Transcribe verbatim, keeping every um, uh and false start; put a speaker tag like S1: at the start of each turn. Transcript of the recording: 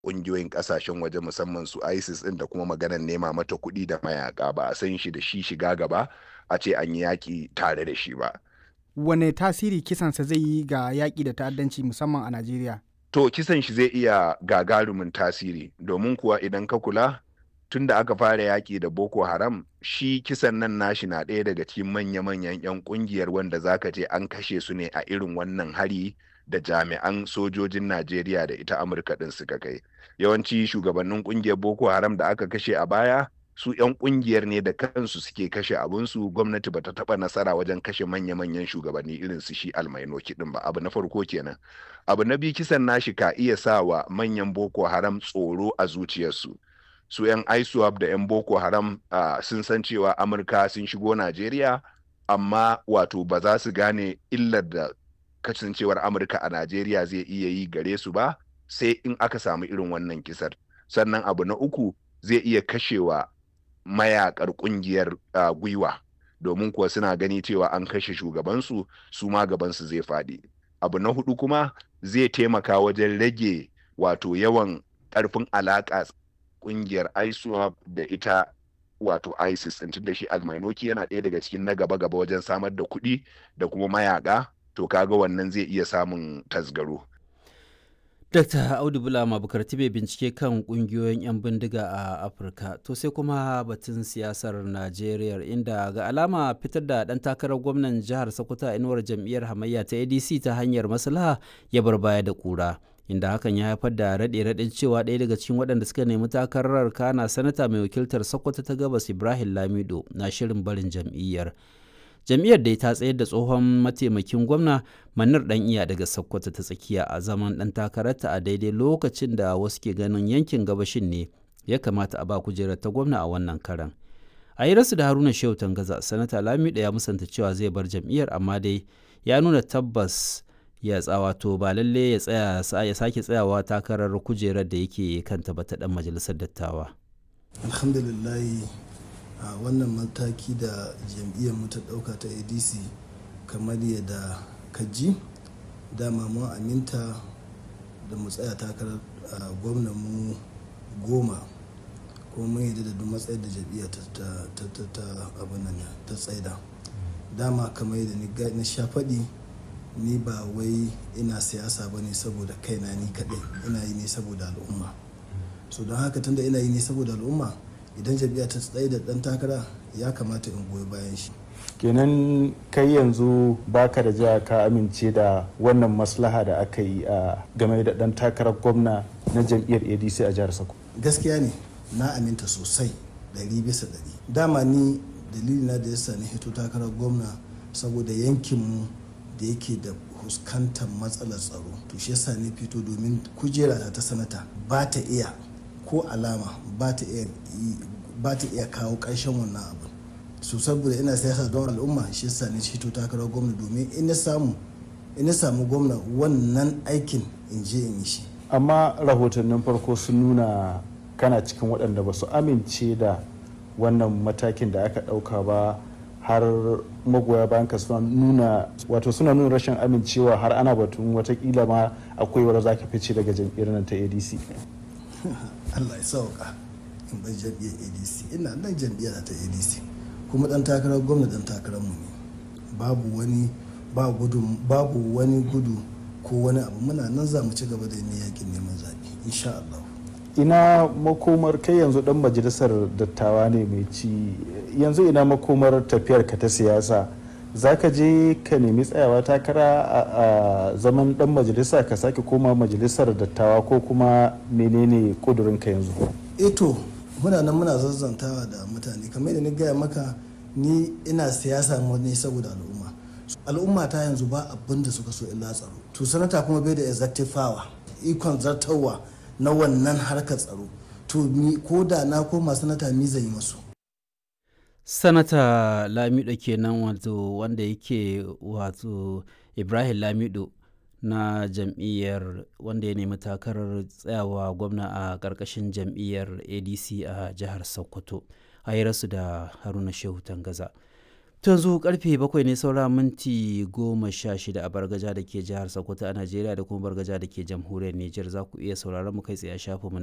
S1: ƙungiyoyin ƙasashen waje musamman su ISIS ɗin da kuma maganar nema mata kuɗi da mayaka ba a san shi da shi shiga gaba a ce an yi yaƙi tare da shi ba.
S2: Wane tasiri kisansa zai yi ga yaƙi da ta'addanci musamman a Najeriya?
S1: To kisan shi zai iya gagarumin tasiri domin kuwa idan ka kula tun da aka fara yaƙi da Boko Haram shi kisan nan nashi na ɗaya daga cikin manya-manyan 'yan ƙungiyar wanda zaka je an kashe su ne a irin wannan hari da jami'an sojojin Najeriya da ita Amurka ɗin suka kai. Yawanci shugabannin ƙungiyar Boko Haram da aka kashe a baya su 'yan ƙungiyar ne da kansu suke kashe abunsu, gwamnati bata taɓa nasara wajen kashe manya-manyan shugabanni irin su shi almainoki ɗin ba. Abu na farko kenan. Abu na biyu kisan nashi ka iya sa wa manyan Boko Haram tsoro a zuciyarsu. Su 'yan ISWAP da 'yan Boko Haram uh, sun san cewa Amurka sun shigo Najeriya amma wato ba za su gane illar da kasancewar Amurka a Najeriya zai iya yi gare su ba sai in aka samu irin wannan kisar. Sannan abu na uku zai iya kashewa mayakar kungiyar uh, gwiwa domin kuwa suna gani cewa an kashe shugabansu su ma gabansu zai faɗi. Abu na hudu kuma zai taimaka wajen rage wato yawan ƙarfin alaƙa kungiyar ISWAP da ita wato ISIS tun da shi almainoki yana ɗaya daga cikin na gaba-gaba wajen samar da kuɗi da kuma mayaka to kaga wannan zai iya samun tasgaro.
S3: Dakta Audu Bulama Bukarti bai bincike kan kungiyoyin 'yan bindiga a Afirka. To sai kuma batun siyasar Najeriya inda ga alama fitar da ɗan takarar gwamnan jihar Sokoto a inuwar jam'iyyar hamayya ta A D C ta hanyar maslaha ya bar baya da kura. Inda hakan ya haifar da raɗe-raɗin cewa ɗaya daga cikin waɗanda suka nemi takarar kana sanata mai wakiltar Sokoto ta Gabas Ibrahim Lamido na shirin barin jam'iyyar. Jam'iyyar dai ta tsayar da tsohon mataimakin gwamna Manar Dan Iya daga Sokoto ta tsakiya a zaman ɗan takararta a daidai lokacin da wasu ke ganin yankin gabashin ne ya kamata a ba kujerar ta gwamna a wannan karan. A yi rasu da Haruna Shehu Tangaza, sanata Lamido ya musanta cewa zai bar jam'iyyar amma dai ya nuna tabbas ya tsawato ba lalle ya tsaya ya sake tsayawa takarar kujerar da yake kanta ba ta dan majalisar dattawa.
S4: Alhamdulillah a wannan mataki da jam'iyyar mu ta dauka ta A D C kamar yadda kaji dama mun aminta da mu tsaya takarar gwamnan mu goma kuma mun yadda da duk matsayar da jam'iyyar ta ta ta ta abin nan ta tsaida dama kamar yadda ni sha faɗi ni ba wai ina siyasa ba ne saboda kaina ni kaɗai ina yi ne saboda al'umma so don haka tunda ina yi ne saboda al'umma idan jam'iyya ta tsaye da ɗan takara ya kamata in goyi bayan shi.
S5: Kenan kai yanzu baka da jiya ka amince da wannan maslaha da aka yi a game da ɗan takarar gwamna na jam'iyyar A D C a jihar Sokoto.
S4: Gaskiya ne na aminta sosai ɗari bisa ɗari. Dama ni dalilina da yasa na hito takarar gwamna saboda yankinmu da yake da fuskantar matsalar tsaro to shi yasa ne fito domin kujera ta ta sanata ba ta iya ko alama ba ta iya ba ta iya kawo ƙarshen wannan abu so saboda ina siyasa don al'umma shi yasa ne fito takarar gwamna domin in na samu in na samu gwamna wannan aikin in je in yi shi.
S5: Amma rahotannin farko sun nuna kana cikin waɗanda ba su amince da wannan matakin da aka ɗauka ba har magoya bayan ka suna nuna wato suna nuna rashin amincewa har ana batun watakila ma akwai wadda za ka fice daga jam'iyyar nan ta A D C.
S4: Allah ya sauka in bai jam'iyyar A D C ina nan jam'iyyar ta A D C kuma dan takarar gwamna dan takarar mu ne babu wani ba gudu babu wani gudu ko wani abu muna nan za mu ci gaba da yin yakin neman zaɓe insha Allah.
S5: Ina makomar kai yanzu dan majalisar dattawa ne mai ci yanzu ina makomar tafiyar ka ta siyasa za ka je ka nemi tsayawa takara a zaman dan majalisa ka sake koma majalisar dattawa ko kuma menene kudurin ka yanzu?
S4: Eto muna nan muna zazzantawa da mutane kamar yadda ni gaya maka ni ina siyasa ne saboda al'umma al'umma ta yanzu ba abin da suka so illa tsaro to sanata kuma bai da executive power ikon zartarwa na wannan harkar tsaro to ko da na koma sanata mi zai yi masu.
S3: Sanata Lamido kenan wato wanda yake wato Ibrahim Lamido na jam'iyyar wanda ya nemi takarar tsayawa gwamna a ƙarƙashin jam'iyyar A D C a jihar Sokoto a yi rasu da Haruna Shehu Tangaza. yanzu karfe bakwai ne saura minti goma sha shida a Bargaja da ke jihar Sokoto a Najeriya da kuma Bargaja da ke jamhuriyar Nijar. Za ku iya sauraron mu kai tsaye a shafinmu